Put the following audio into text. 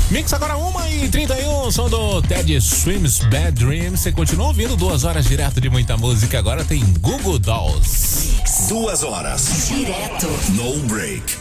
Mix agora 1h31, som do Ted Swims Bad Dreams. Você continua ouvindo 2 horas direto de muita música. Agora tem Google Dolls. 2 horas. Direto. No break.